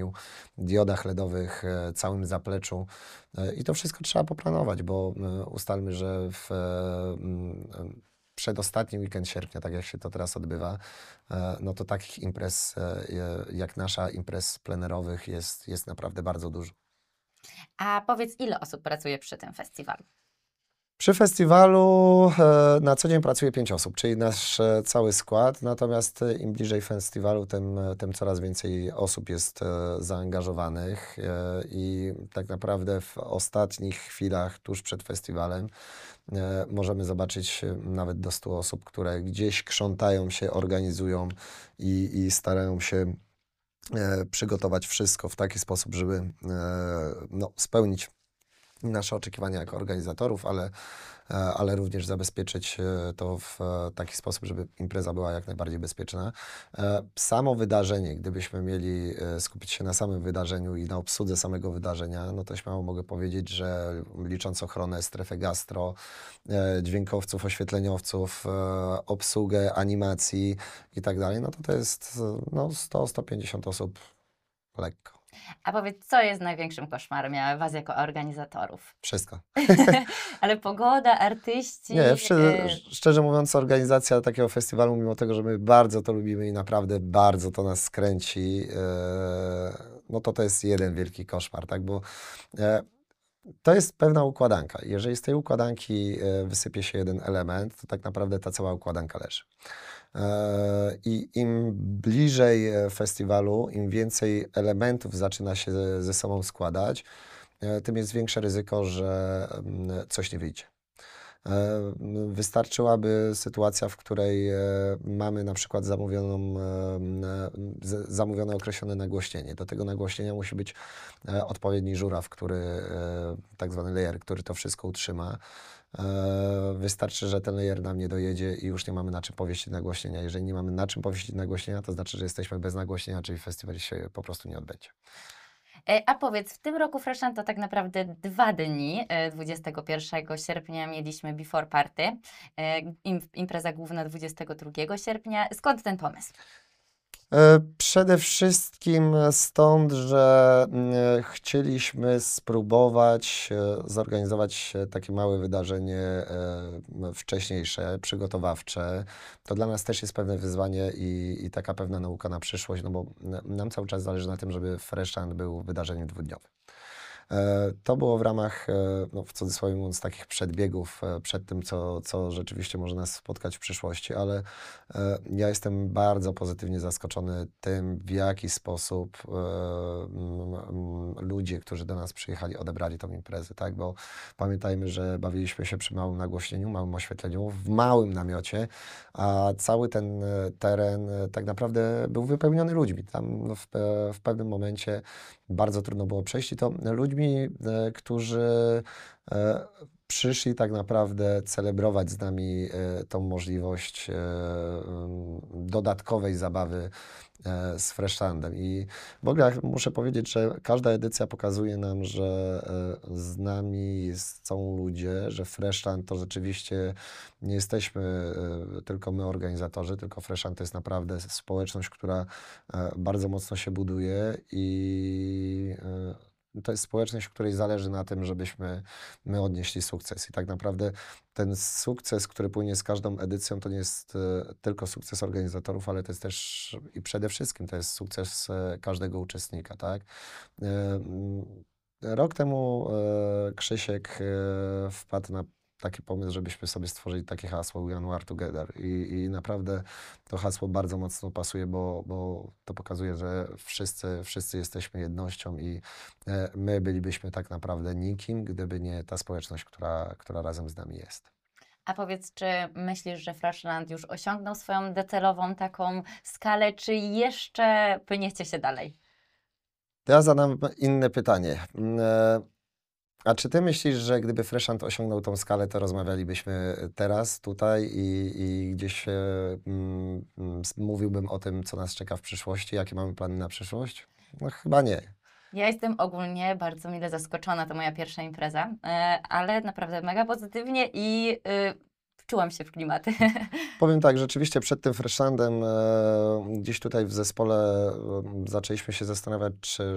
oświetleniu, diodach LEDowych, całym zapleczu. I to wszystko trzeba poplanować, bo ustalmy, że w przedostatni weekend sierpnia, tak jak się to teraz odbywa, no to takich imprez jak nasza, imprez plenerowych jest naprawdę bardzo dużo. A powiedz, ile osób pracuje przy tym festiwalu? Przy festiwalu na co dzień pracuje 5 osób, czyli nasz cały skład, natomiast im bliżej festiwalu, tym coraz więcej osób jest zaangażowanych i tak naprawdę w ostatnich chwilach, tuż przed festiwalem, możemy zobaczyć nawet do 100 osób, które gdzieś krzątają się, organizują i starają się przygotować wszystko w taki sposób, żeby spełnić nasze oczekiwania jako organizatorów, ale również zabezpieczyć to w taki sposób, żeby impreza była jak najbardziej bezpieczna. Samo wydarzenie, gdybyśmy mieli skupić się na samym wydarzeniu i na obsłudze samego wydarzenia, no to śmiało mogę powiedzieć, że licząc ochronę, strefę gastro, dźwiękowców, oświetleniowców, obsługę animacji i tak dalej, no to jest 100-150 osób lekko. A powiedz, co jest największym koszmarem was jako organizatorów? Wszystko. Ale pogoda, artyści... Nie, szczerze mówiąc, organizacja takiego festiwalu, mimo tego, że my bardzo to lubimy i naprawdę bardzo to nas kręci, no to jest jeden wielki koszmar, tak, bo to jest pewna układanka. Jeżeli z tej układanki wysypie się jeden element, to tak naprawdę ta cała układanka leży. I im bliżej festiwalu, im więcej elementów zaczyna się ze sobą składać, tym jest większe ryzyko, że coś nie wyjdzie. Wystarczyłaby sytuacja, w której mamy na przykład zamówione określone nagłośnienie. Do tego nagłośnienia musi być odpowiedni żuraw, tak zwany layer, który to wszystko utrzyma. Wystarczy, że ten layer nam nie dojedzie i już nie mamy na czym powieścić nagłośnienia. Jeżeli nie mamy na czym powieścić nagłośnienia, to znaczy, że jesteśmy bez nagłośnienia, czyli festiwal się po prostu nie odbędzie. A powiedz, w tym roku Freshland to tak naprawdę 2 dni. 21 sierpnia mieliśmy Before Party, impreza główna 22 sierpnia. Skąd ten pomysł? Przede wszystkim stąd, że chcieliśmy spróbować zorganizować takie małe wydarzenie wcześniejsze, przygotowawcze. To dla nas też jest pewne wyzwanie i taka pewna nauka na przyszłość, no bo nam cały czas zależy na tym, żeby Freshland był wydarzeniem dwudniowym. To było w ramach, w cudzysłowie mówiąc, takich przedbiegów przed tym, co rzeczywiście może nas spotkać w przyszłości, ale ja jestem bardzo pozytywnie zaskoczony tym, w jaki sposób ludzie, którzy do nas przyjechali, odebrali tą imprezę, tak? Bo pamiętajmy, że bawiliśmy się przy małym nagłośnieniu, małym oświetleniu, w małym namiocie, a cały ten teren tak naprawdę był wypełniony ludźmi. Tam w pewnym momencie bardzo trudno było przejść i to ludźmi, którzy przyszli tak naprawdę celebrować z nami tą możliwość dodatkowej zabawy z Freshlandem. I w ogóle muszę powiedzieć, że każda edycja pokazuje nam, że z nami są ludzie, że Freshland to rzeczywiście nie jesteśmy tylko my organizatorzy, tylko Freshland to jest naprawdę społeczność, która bardzo mocno się buduje i to jest społeczność, w której zależy na tym, żebyśmy my odnieśli sukces. I tak naprawdę ten sukces, który płynie z każdą edycją, to nie jest tylko sukces organizatorów, ale to jest też i przede wszystkim to jest sukces każdego uczestnika, tak? Rok temu Krzysiek wpadł na taki pomysł, żebyśmy sobie stworzyli takie hasło We Are Together i naprawdę to hasło bardzo mocno pasuje, bo to pokazuje, że wszyscy jesteśmy jednością i my bylibyśmy tak naprawdę nikim, gdyby nie ta społeczność, która razem z nami jest. A powiedz, czy myślisz, że Freshland już osiągnął swoją docelową taką skalę, czy jeszcze płyniecie się dalej? To ja zadam inne pytanie. A czy ty myślisz, że gdyby Freshland osiągnął tą skalę, to rozmawialibyśmy teraz, tutaj i gdzieś mówiłbym o tym, co nas czeka w przyszłości, jakie mamy plany na przyszłość? No chyba nie. Ja jestem ogólnie bardzo mile zaskoczona, to moja pierwsza impreza, ale naprawdę mega pozytywnie i wczułam się w klimaty. Powiem tak, rzeczywiście przed tym Freshlandem gdzieś tutaj w zespole zaczęliśmy się zastanawiać,